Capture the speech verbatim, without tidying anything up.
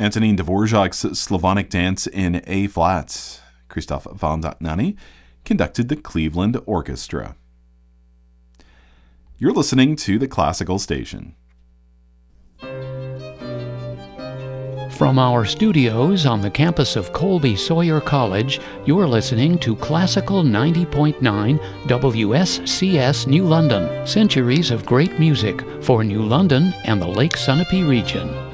Antonin Dvorak's Slavonic Dance in A-flat. Christoph Valdani conducted the Cleveland Orchestra. You're listening to the Classical Station. From our studios on the campus of Colby Sawyer College, you're listening to Classical ninety point nine W S C S New London, centuries of great music for New London and the Lake Sunapee region.